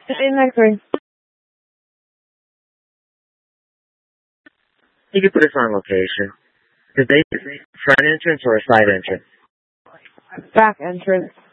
Next ring. You can put us on location. Is they front entrance or a side entrance? Back entrance.